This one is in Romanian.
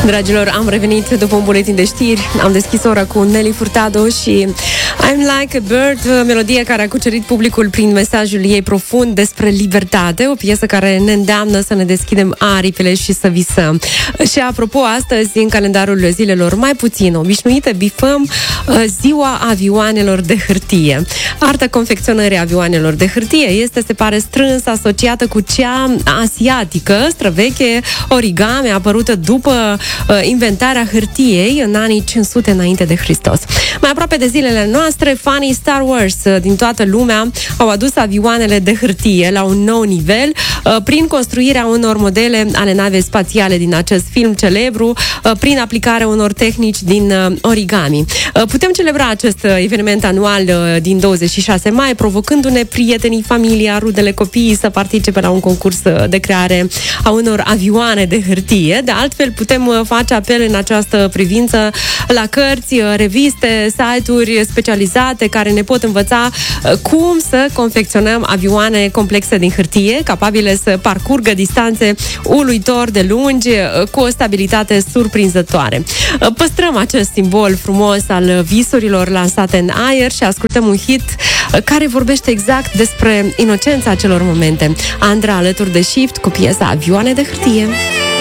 Dragilor, am revenit după un buletin de știri. Am deschis ora cu Nelly Furtado și I'm Like a Bird, melodie care a cucerit publicul prin mesajul ei profund despre libertate, o piesă care ne îndeamnă să ne deschidem aripile și să visăm. Și apropo, astăzi, în calendarul zilelor mai puțin obișnuite, bifăm ziua avioanelor de hârtie. Arta confecționării avioanelor de hârtie este, se pare, strâns asociată cu cea asiatică, străveche, origami, apărută după inventarea hârtiei în anii 500 înainte de Hristos. Mai aproape de zilele noastre, fanii Star Wars din toată lumea au adus avioanele de hârtie la un nou nivel prin construirea unor modele ale navei spațiale din acest film celebru, prin aplicarea unor tehnici din origami. Putem celebra acest eveniment anual din 26 mai, provocându-ne prietenii, familia, rudele, copiii să participe la un concurs de creare a unor avioane de hârtie. De altfel, putem face apel în această privință la cărți, reviste, site-uri specializate care ne pot învăța cum să confecționăm avioane complexe din hârtie, capabile să parcurgă distanțe uluitor de lungi, cu o stabilitate surprinzătoare. Păstrăm acest simbol frumos al visurilor lansate în aer și ascultăm un hit care vorbește exact despre inocența acelor momente. Andra alături de Shift cu piesa Avioane de hârtie.